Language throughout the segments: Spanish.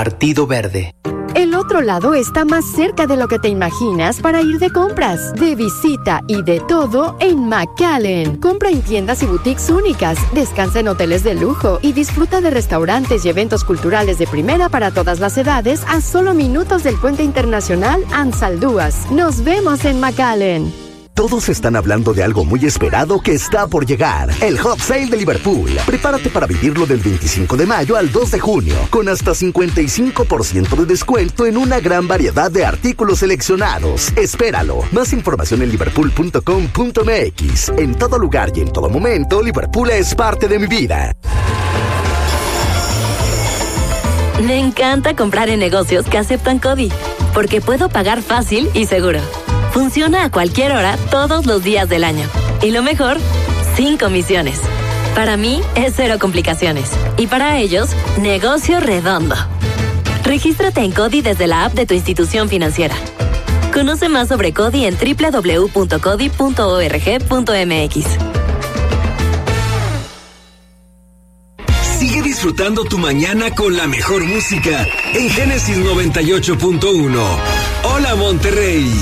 Partido Verde. El otro lado está más cerca de lo que te imaginas para ir de compras, de visita y de todo en McAllen. Compra en tiendas y boutiques únicas, descansa en hoteles de lujo y disfruta de restaurantes y eventos culturales de primera para todas las edades a solo minutos del Puente Internacional Ansaldúas. Nos vemos en McAllen. Todos están hablando de algo muy esperado que está por llegar. El Hot Sale de Liverpool. Prepárate para vivirlo del 25 de mayo al 2 de junio, con hasta 55% de descuento en una gran variedad de artículos seleccionados. Espéralo. Más información en liverpool.com.mx. En todo lugar y en todo momento, Liverpool es parte de mi vida. Me encanta comprar en negocios que aceptan CODI, porque puedo pagar fácil y seguro. Funciona a cualquier hora, todos los días del año. Y lo mejor, sin comisiones. Para mí, es cero complicaciones. Y para ellos, negocio redondo. Regístrate en CODI desde la app de tu institución financiera. Conoce más sobre CODI en www.codi.org.mx. Sigue disfrutando tu mañana con la mejor música en Génesis 98.1. Hola, Monterrey.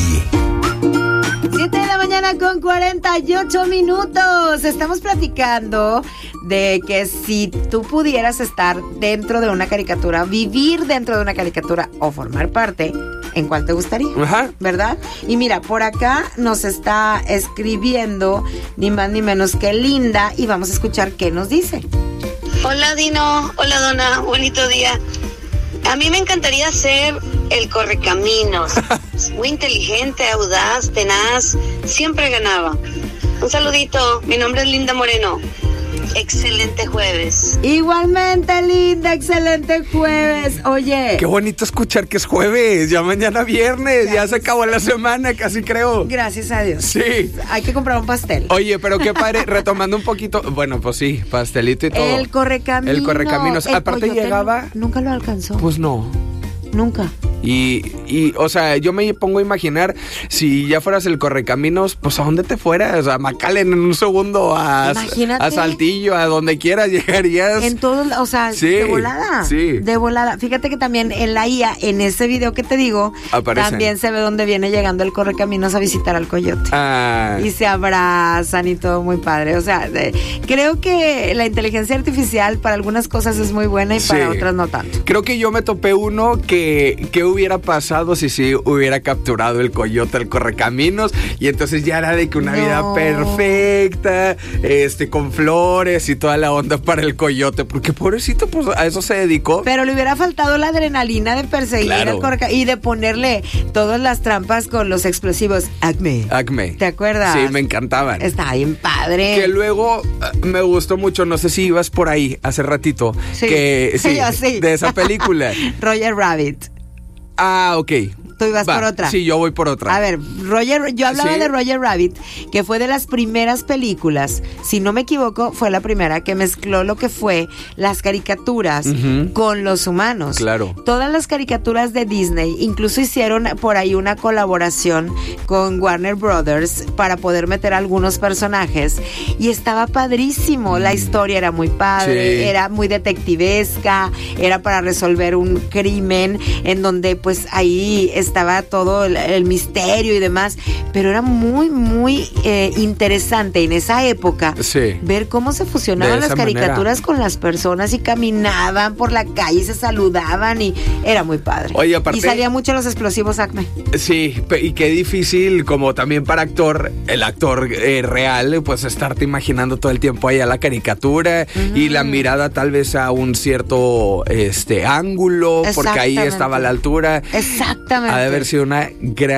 7 de la mañana con 48 minutos. Estamos platicando de que si tú pudieras estar dentro de una caricatura, vivir dentro de una caricatura o formar parte, ¿en cuál te gustaría? Ajá. ¿Verdad? Y mira, por acá nos está escribiendo ni más ni menos que Linda y vamos a escuchar qué nos dice. Hola Dino, hola Donna, bonito día. A mí me encantaría ser el correcaminos. Muy inteligente, audaz, tenaz, siempre ganaba. Un saludito, mi nombre es Linda Moreno. Excelente jueves. Igualmente, Linda, excelente jueves. Oye, qué bonito escuchar que es jueves, ya mañana viernes, ya se acabó la semana, casi creo. Gracias a Dios. Sí. Hay que comprar un pastel. Oye, pero qué padre, retomando un poquito, bueno, pues sí, pastelito y todo. El correcaminos. El correcaminos, aparte Coyote llegaba. Nunca lo alcanzó. Pues no. Nunca. Y, o sea, yo me pongo a imaginar, si ya fueras el correcaminos, pues ¿a dónde te fueras? A McAllen en un segundo, a Saltillo, a donde quieras llegarías. En todo, o sea, sí, de volada. Sí. De volada. Fíjate que también en la IA, en ese video que te digo, aparecen. También se ve donde viene llegando el correcaminos a visitar al coyote. Ah. Y se abrazan y todo muy padre. O sea, creo que la inteligencia artificial para algunas cosas es muy buena y para otras no tanto. Creo que yo me topé uno que hubiera pasado si hubiera capturado el coyote al correcaminos y entonces ya era de que una vida perfecta, con flores y toda la onda para el coyote, porque pobrecito, pues a eso se dedicó. Pero le hubiera faltado la adrenalina de perseguir al correcaminos y de ponerle todas las trampas con los explosivos Acme. ¿Te acuerdas? Sí, me encantaban. Está bien padre. Que luego me gustó mucho, no sé si ibas por ahí hace ratito, sí. Sí, de esa película. Roger Rabbit. Ah, ok. Tú ibas por otra. Sí, yo voy por otra. A ver, yo hablaba de Roger Rabbit, que fue de las primeras películas, si no me equivoco, fue la primera que mezcló lo que fue las caricaturas con los humanos. Claro. Todas las caricaturas de Disney, incluso hicieron por ahí una colaboración con Warner Brothers para poder meter algunos personajes y estaba padrísimo. La historia era muy padre, era muy detectivesca, era para resolver un crimen en donde pues ahí estaba todo el misterio y demás, pero era muy, muy interesante en esa época ver cómo se fusionaban las caricaturas con las personas y caminaban por la calle y se saludaban y era muy padre. Oye, aparte, y salía mucho los explosivos Acme. Sí, y qué difícil como también para el actor real, pues estarte imaginando todo el tiempo ahí a la caricatura y la mirada tal vez a un cierto ángulo, porque ahí estaba a la altura. Exactamente. Ha de haber sido ha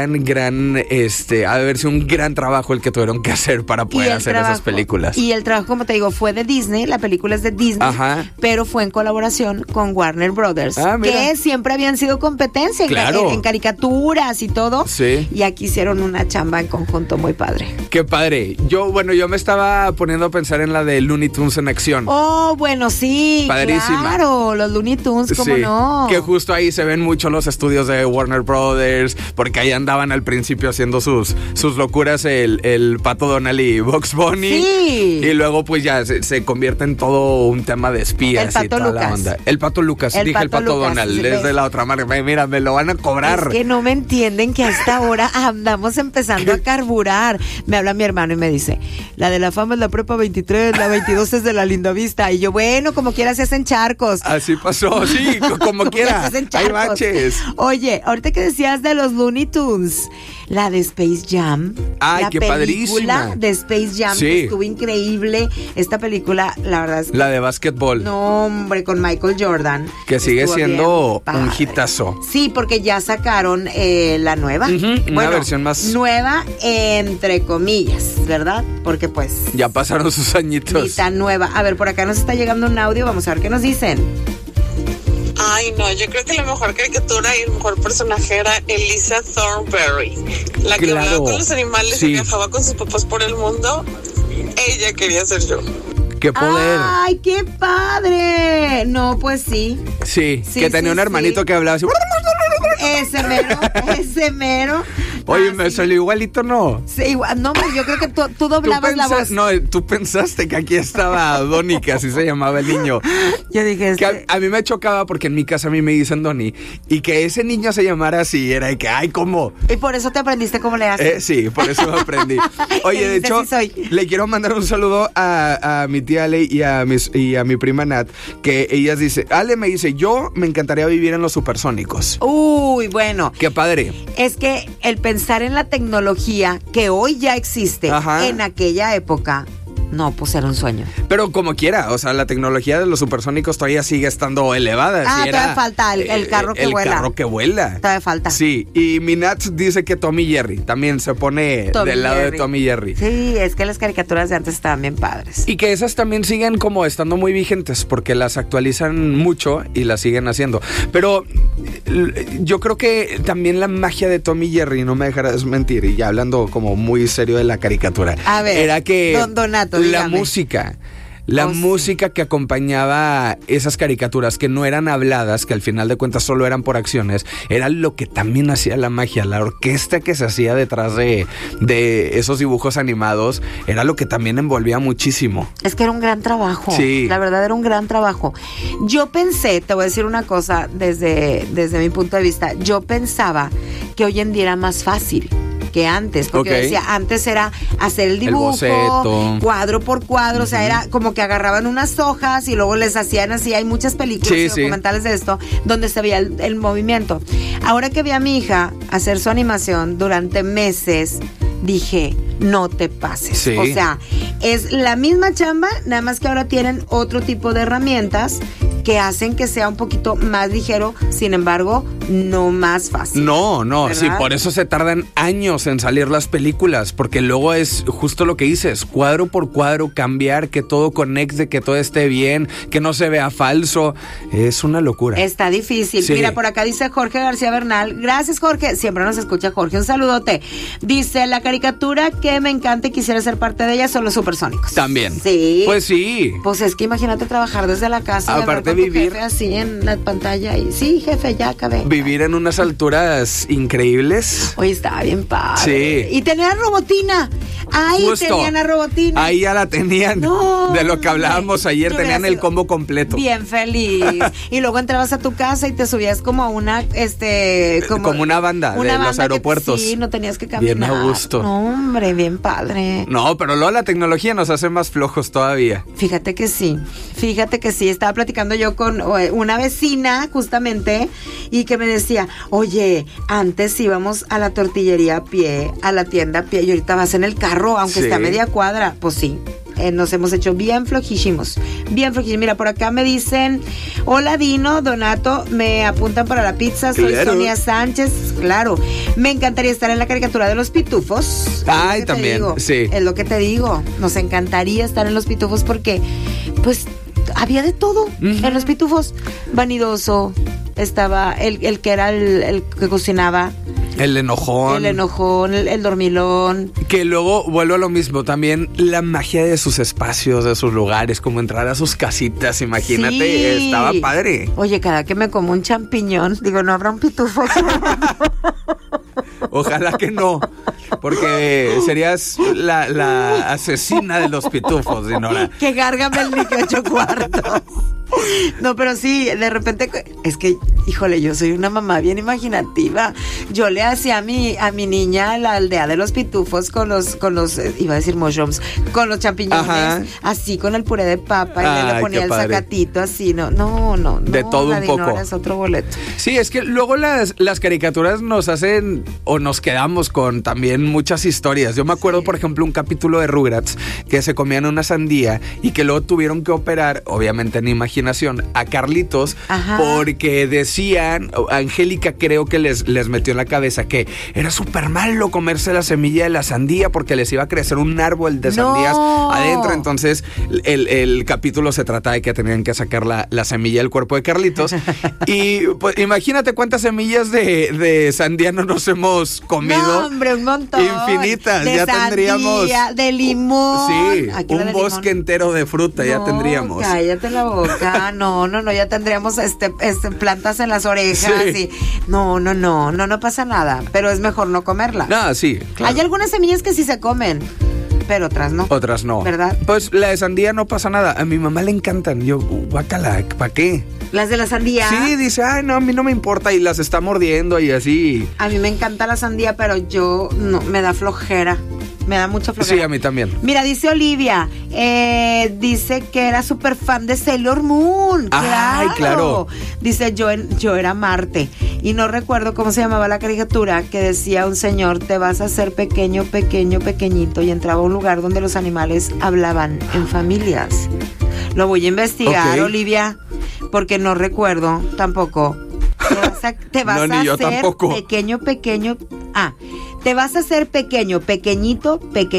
de haber sido un gran trabajo el que tuvieron que hacer para poder hacer esas películas. Y el trabajo, como te digo, fue de Disney, la película es de Disney, pero fue en colaboración con Warner Brothers, que siempre habían sido competencia en caricaturas y todo. Sí. Y aquí hicieron una chamba en conjunto muy padre. Qué padre. Yo me estaba poniendo a pensar en la de Looney Tunes en acción. Oh, bueno, sí. Padrísima. Claro, los Looney Tunes, ¿cómo no? Que justo ahí se ven mucho los estudios de Warner Brothers Brothers, porque ahí andaban al principio haciendo sus locuras el Pato Donald y Bugs Bunny. Sí. Y luego pues ya se convierte en todo un tema de espías El Pato y toda Lucas. la onda. El Pato Lucas, El dije el Pato Pato Lucas, Donald, sí, es de la otra marca. Mira, me lo van a cobrar. Es que no me entienden que a esta hora andamos empezando a carburar. Me habla mi hermano y me dice, la de la fama es la prepa 23, la 22 es de la Linda Vista. Y yo, bueno, como quiera se hacen charcos. Así pasó, sí, como quiera. Se hacen Hay charcos. baches. Oye, ahorita que decías de los Looney Tunes, la de Space Jam. Ay, la qué película padrísima. de Space Jam, Sí. que estuvo increíble. Esta película, la verdad es que La de básquetbol. no, hombre, con Michael Jordan. Que sigue Estuvo siendo bien un padre. hitazo. Sí, porque ya sacaron la nueva. Una versión más. Nueva, entre comillas, ¿verdad? Porque pues Ya pasaron sus ni añitos. tan nueva. A ver, por acá nos está llegando un audio, vamos a ver qué nos dicen. Ay, no, yo creo que la mejor caricatura y el mejor personaje era Elisa Thornberry, la que Claro, hablaba con los animales sí. y viajaba con sus papás por el mundo. Ella quería ser yo. ¡Qué poder! ¡Ay, qué padre! No, pues sí. Sí, Sí, que tenía sí, un hermanito sí. que hablaba así. Ese mero, ese mero. Oye, Ah, me sí. salió igualito, ¿no? Sí, igual, no, hombre, yo creo que tú doblabas la voz. No, tú pensaste que aquí estaba Donnie, que así se llamaba el niño. Yo dije, Que a mí me chocaba porque en mi casa a mí me dicen Donnie. Y que ese niño se llamara así, era de que, ay, ¿cómo? y por eso te aprendiste cómo le haces. Sí, por eso me aprendí. Oye, de Dice, hecho, sí soy. le quiero mandar un saludo a mi tía Ale y a mi prima Nat, que ellas dicen, Ale me dice, yo me encantaría vivir en los supersónicos. Uy, bueno. Qué padre. Es que el pensar en la tecnología que hoy ya existe Ajá. en aquella época, no, pues era un sueño. Pero como quiera, o sea, la tecnología de los supersónicos todavía sigue estando elevada. Ah, Si todavía falta el carro que vuela. El carro que vuela. Todavía falta. Sí, y mi Nat dice que Tommy Jerry también se pone Tommy del lado Jerry. de Tommy Jerry. Sí, es que las caricaturas de antes estaban bien padres. Y que esas también siguen como estando muy vigentes porque las actualizan mucho y las siguen haciendo. Pero yo creo que también la magia de Tommy Jerry, no me dejarás mentir, y ya hablando como muy serio de la caricatura, A ver, era que don Donato, la dígame. música. La Oh, sí. música que acompañaba esas caricaturas que no eran habladas, que al final de cuentas solo eran por acciones, era lo que también hacía la magia. La orquesta que se hacía detrás de esos dibujos animados era lo que también envolvía muchísimo. Es que era un gran trabajo. Sí. La verdad era un gran trabajo. Yo pensé, te voy a decir una cosa desde mi punto de vista, yo pensaba que hoy en día era más fácil que antes, porque Ok. yo decía, antes era hacer el dibujo, boceto. cuadro por cuadro, o sea, era como que agarraban unas hojas y luego les hacían así. Hay muchas películas Sí, y sí. documentales de esto donde se veía el movimiento. Ahora que vi a mi hija hacer su animación durante meses, dije, no te pases. Sí. O sea, es la misma chamba, nada más que ahora tienen otro tipo de herramientas que hacen que sea un poquito más ligero, sin embargo, no más fácil. No, ¿Verdad? sí, por eso se tardan años en salir las películas, porque luego es justo lo que dices, cuadro por cuadro, cambiar, que todo conecte, que todo esté bien, que no se vea falso, es una locura. Está difícil. Sí. Mira, por acá dice Jorge García Bernal. Gracias, Jorge. Siempre nos escucha Jorge. Un saludote. Dice, la caricatura que me encanta y quisiera ser parte de ella son los supersónicos. También. Sí. Pues sí. Pues es que imagínate trabajar desde la casa y Aparte hablar con tu vivir- jefe así en la pantalla y sí, jefe, ya acabé. Vivir en unas alturas increíbles. Oye, estaba bien padre. Sí. Y tenía a Robotina. Ahí Justo. tenían a Robotina. Ahí ya la tenían. No, de lo que hablábamos hombre. ayer, Yo tenían hubiera el sido combo completo. Bien feliz. Y luego entrabas a tu casa y te subías como a una, como una banda de los que- aeropuertos. sí, no tenías que caminar. Bien a gusto. No, hombre, bien padre. No, pero luego la tecnología nos hace más flojos todavía. Fíjate que sí. Estaba platicando yo con una vecina justamente y que me decía, oye, antes íbamos a la tortillería a pie, a la tienda a pie y ahorita vas en el carro, aunque Sí. esté a media cuadra. Pues sí. Nos hemos hecho bien flojísimos. Bien flojísimos. Mira, por acá me dicen, hola Dino, Donato, me apuntan para la pizza, soy Claro. Sonia Sánchez. Claro, me encantaría estar en la caricatura de los pitufos. Ay, Es lo que te también, digo. sí. Es lo que te digo. Nos encantaría estar en los pitufos porque, pues, había de todo en los pitufos. Vanidoso, estaba el que era el que cocinaba. El enojón. El dormilón. Que luego vuelvo a lo mismo, también la magia de sus espacios, de sus lugares, como entrar a sus casitas, imagínate, sí. Estaba padre. Oye, cada que me como un champiñón, digo, no rompí tu foco. Ojalá que no, porque serías la asesina de los pitufos, Dinora. Que gárgame el 18 cuartos. No, pero sí, de repente, es que, híjole, yo soy una mamá bien imaginativa. Yo le hacía a mi niña la aldea de los pitufos con los iba a decir mushrooms, con los champiñones, ajá. Así con el puré de papa, y le ponía el zacatito así, no. De todo un poco. Es otro boleto. Sí, es que luego las caricaturas nos hacen, o nos quedamos con también muchas historias. Yo me acuerdo, por ejemplo, un capítulo de Rugrats, que se comían una sandía, y que luego tuvieron que operar, obviamente en imaginación, a Carlitos, ajá. Porque decían, Angélica creo que les metió en la cabeza que era súper malo comerse la semilla de la sandía porque les iba a crecer un árbol de sandías adentro. Entonces el capítulo se trata de que tenían que sacar la semilla del cuerpo de Carlitos. Y pues imagínate cuántas semillas de sandía no nos hemos comido. No, hombre, un montón. Infinitas. De ya sandía, tendríamos. De limón. Sí, un bosque entero de fruta ya tendríamos. Cállate la boca. No, ya tendríamos plantas en las orejas. Sí. Y no pasa nada, pero es mejor no comerla. No, sí, claro. Hay algunas semillas que sí se comen, pero otras no. Otras no. ¿Verdad? Pues la de sandía no pasa nada. A mi mamá le encantan. Yo, guácala, ¿para qué? ¿Las de la sandía? Sí, dice, ay, no, a mí no me importa, y las está mordiendo y así. A mí me encanta la sandía, pero yo no, me da flojera. Me da mucha flojera. Sí, a mí también. Mira, dice Olivia, dice que era súper fan de Sailor Moon. Ay, claro. Dice, yo era Marte. Y no recuerdo cómo se llamaba la caricatura, que decía un señor, te vas a hacer pequeño, pequeñito, y entraba a un lugar donde los animales hablaban en familias. Lo voy a investigar, okay. Olivia, porque no recuerdo tampoco. Te vas no, a hacer tampoco. Pequeño. Te vas a hacer pequeñito.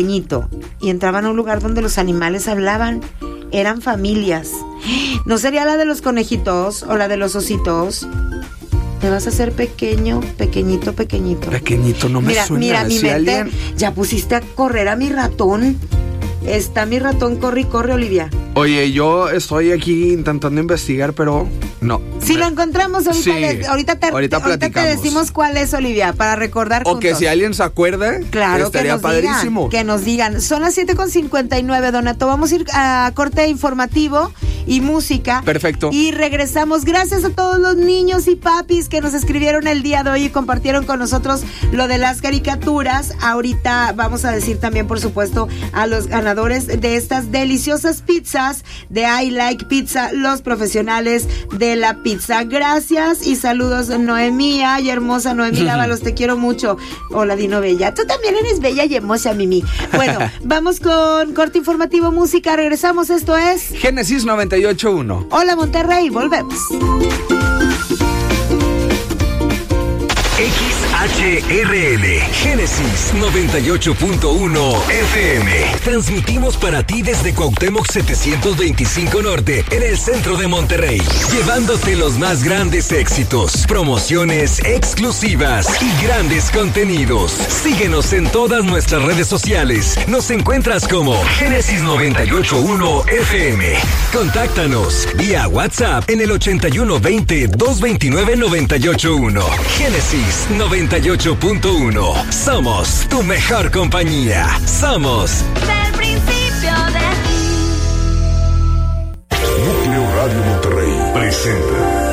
Y entraban a un lugar donde los animales hablaban. Eran familias. ¿No sería la de los conejitos o la de los ositos? Te vas a hacer pequeñito. Pequeñito, no me suena. Mira, mi mente, ya pusiste a correr a mi ratón. Está mi ratón, corre, Olivia. Oye, yo estoy aquí intentando investigar, pero no. Si lo encontramos, ahorita te decimos cuál es, Olivia, para recordar juntos. O que si alguien se acuerda, claro, estaría padrísimo. Que nos digan. Son las 7:59, Donato. Vamos a ir a corte informativo y música. Perfecto. Y regresamos. Gracias a todos los niños y papis que nos escribieron el día de hoy y compartieron con nosotros lo de las caricaturas. Ahorita vamos a decir también, por supuesto, a los ganadores de estas deliciosas pizzas de I Like Pizza, los profesionales de la pizza. Gracias y saludos, Noemí. Ay, hermosa Noemí Lávalos, te quiero mucho. Hola, Dino Bella. Tú también eres bella y hermosa, Mimi. Bueno, vamos con corte informativo, música. Regresamos. Esto es Génesis 98.1. Hola, Monterrey. Volvemos. XHRL, Génesis 98.1 FM. Transmitimos para ti desde Cuauhtémoc 725 Norte, en el centro de Monterrey, llevándote los más grandes éxitos, promociones exclusivas y grandes contenidos. Síguenos en todas nuestras redes sociales. Nos encuentras como Génesis 98.1 FM. Contáctanos vía WhatsApp en el 8120-229-981. Génesis 98.1. Somos tu mejor compañía. Somos del principio de ti. Núcleo Radio Monterrey presenta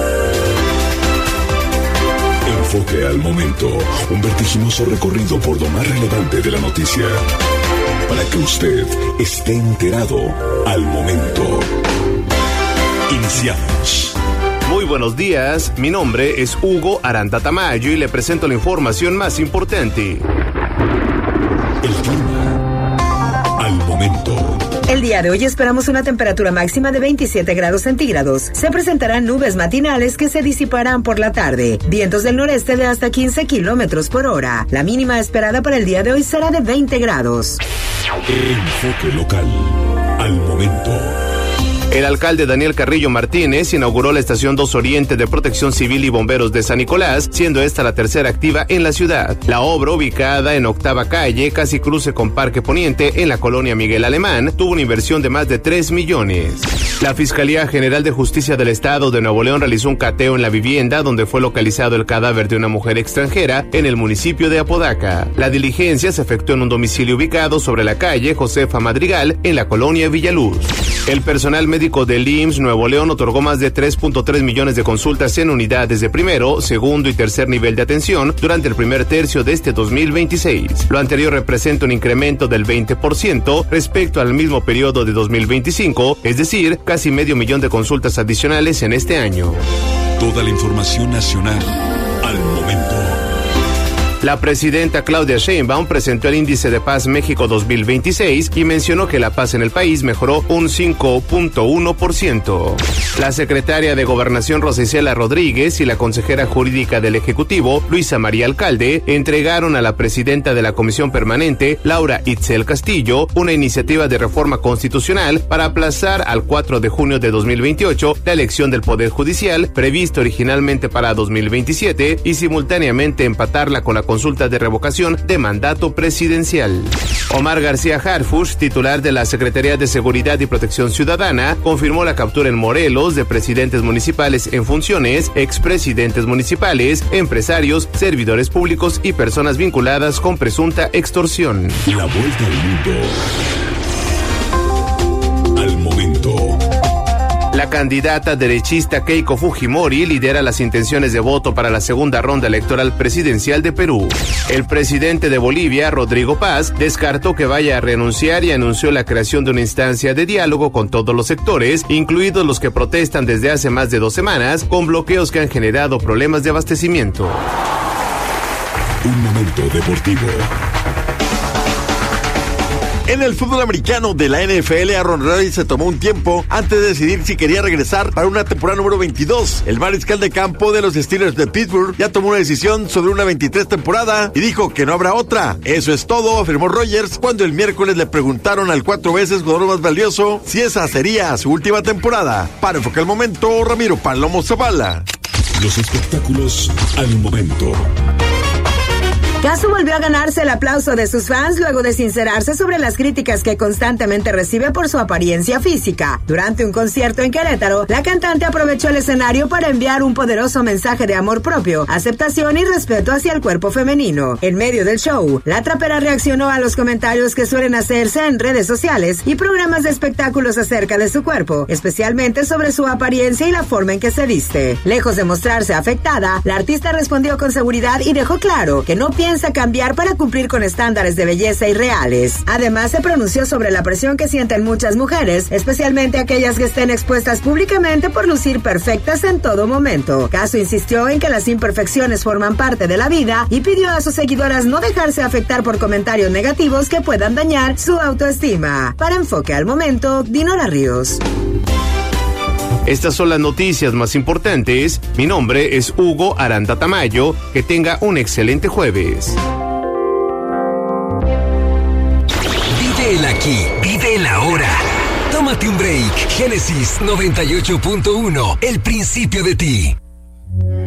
Enfoque al Momento, un vertiginoso recorrido por lo más relevante de la noticia, para que usted esté enterado al momento. Iniciamos. Muy buenos días, mi nombre es Hugo Aranda Tamayo y le presento la información más importante. El clima al momento. El día de hoy esperamos una temperatura máxima de 27 grados centígrados. Se presentarán nubes matinales que se disiparán por la tarde. Vientos del noreste de hasta 15 kilómetros por hora. La mínima esperada para el día de hoy será de 20 grados. Enfoque local al momento. El alcalde Daniel Carrillo Martínez inauguró la estación 2 Oriente de Protección Civil y Bomberos de San Nicolás, siendo esta la tercera activa en la ciudad. La obra, ubicada en Octava Calle, casi cruce con Parque Poniente, en la colonia Miguel Alemán, tuvo una inversión de más de 3 millones. La Fiscalía General de Justicia del Estado de Nuevo León realizó un cateo en la vivienda donde fue localizado el cadáver de una mujer extranjera en el municipio de Apodaca. La diligencia se efectuó en un domicilio ubicado sobre la calle Josefa Madrigal, en la colonia Villaluz. El personal médico del IMSS Nuevo León otorgó más de 3.3 millones de consultas en unidades de primero, segundo y tercer nivel de atención durante el primer tercio de este 2026. Lo anterior representa un incremento del 20% respecto al mismo periodo de 2025, es decir, casi medio millón de consultas adicionales en este año. Toda la información nacional al momento. La presidenta Claudia Sheinbaum presentó el Índice de Paz México 2026 y mencionó que la paz en el país mejoró un 5.1%. La secretaria de Gobernación Rosa Isela Rodríguez y la consejera jurídica del Ejecutivo, Luisa María Alcalde, entregaron a la presidenta de la Comisión Permanente, Laura Itzel Castillo, una iniciativa de reforma constitucional para aplazar al 4 de junio de 2028 la elección del Poder Judicial, prevista originalmente para 2027, y simultáneamente empatarla con la consulta de revocación de mandato presidencial. Omar García Harfuch, titular de la Secretaría de Seguridad y Protección Ciudadana, confirmó la captura en Morelos de presidentes municipales en funciones, expresidentes municipales, empresarios, servidores públicos y personas vinculadas con presunta extorsión. La vuelta al mundo al momento. La candidata derechista Keiko Fujimori lidera las intenciones de voto para la segunda ronda electoral presidencial de Perú. El presidente de Bolivia, Rodrigo Paz, descartó que vaya a renunciar y anunció la creación de una instancia de diálogo con todos los sectores, incluidos los que protestan desde hace más de 2 semanas, con bloqueos que han generado problemas de abastecimiento. Un momento deportivo. En el fútbol americano de la NFL, Aaron Rodgers se tomó un tiempo antes de decidir si quería regresar para una temporada número 22. El mariscal de campo de los Steelers de Pittsburgh ya tomó una decisión sobre una 23 temporada y dijo que no habrá otra. Eso es todo, afirmó Rodgers cuando el miércoles le preguntaron al 4 veces jugador más valioso si esa sería su última temporada. Para enfocar el momento, Ramiro Palomo Zavala. Los espectáculos al momento. Casu volvió a ganarse el aplauso de sus fans luego de sincerarse sobre las críticas que constantemente recibe por su apariencia física. Durante un concierto en Querétaro, la cantante aprovechó el escenario para enviar un poderoso mensaje de amor propio, aceptación y respeto hacia el cuerpo femenino. En medio del show, la trapera reaccionó a los comentarios que suelen hacerse en redes sociales y programas de espectáculos acerca de su cuerpo, especialmente sobre su apariencia y la forma en que se viste. Lejos de mostrarse afectada, la artista respondió con seguridad y dejó claro que no piensa cambiar para cumplir con estándares de belleza irreales. Además, se pronunció sobre la presión que sienten muchas mujeres, especialmente aquellas que estén expuestas públicamente por lucir perfectas en todo momento. Casu insistió en que las imperfecciones forman parte de la vida y pidió a sus seguidoras no dejarse afectar por comentarios negativos que puedan dañar su autoestima. Para Enfoque al Momento, Dinora Ríos. Estas son las noticias más importantes. Mi nombre es Hugo Aranda Tamayo. Que tenga un excelente jueves. Vive el aquí, vive el ahora. Tómate un break. Génesis 98.1, el principio de ti.